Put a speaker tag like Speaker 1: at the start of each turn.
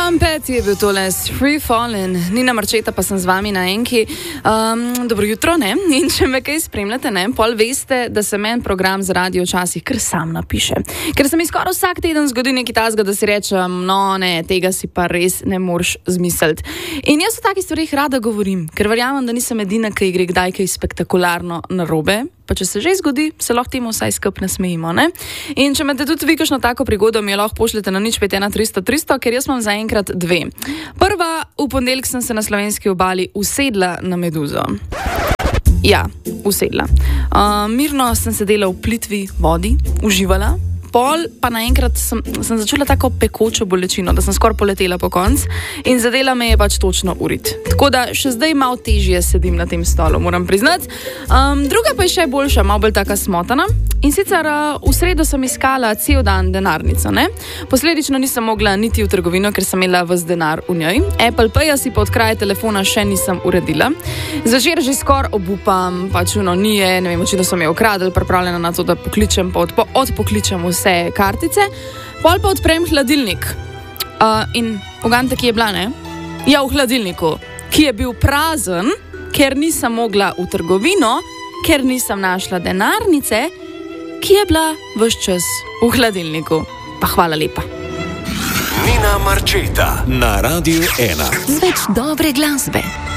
Speaker 1: Sean Petty je bil tole s Free Fallin', Nina Marčeta pa sem z vami na enki. Dobro jutro, ne? In če me kaj spremljate, ne? Pol veste, da se meni program za radio včasih kar sam napiše. Ker se mi skoraj vsak teden zgodi nekaj tazga, da si rečem, no ne, tega si pa res ne moreš zmisliti. In jaz o takih stvarih rada govorim, ker verjamem, da nisem edina, ki gre kdaj kaj spektakularno narobe. Pa če se že zgodi, se lahko temu vsaj skupaj nasmejimo, ne? In če imate tudi vi kakšno tako prigodo, mi jo lahko pošljete na 051 300 300, ker jaz imam zaenkrat dve. Prva, v ponedeljek sem se na slovenski obali usedla na meduzo. Ja, usedla. Mirno sem sedela v plitvi vodi, uživala. Pol pa naenkrat sem začula tako pekočo bolečino, da sem skoraj poletela po konc in zadela me je pač točno urit. Tako da še zdaj malo težje sedim na tem stolu, moram priznati. Druga pa je še boljša, malo bolj taka smotana. In sicer v sredo sem iskala cel dan denarnico, ne? Posledično nisem mogla niti v trgovino, ker sem imela ves denar v njej. Apple Paya si pa od kraja telefona še nisem uredila. Zvečer že skoraj obupam, pač ni je, ne vem, očitno so me ukradli, pripravljena na to, da pokličem, pa odpokličem vse kartice. Pol pa odprem hladilnik. In ugante, ki je bila, ne? Ja, v hladilniku, ki je bil prazen, ker nisem mogla v trgovino, ker nisem našla denarnice, ki je bila ves čas v hladilniku. Pa hvala lepa.
Speaker 2: Nina Marčeta na Radiu 1.
Speaker 3: Z več dobre glasbe.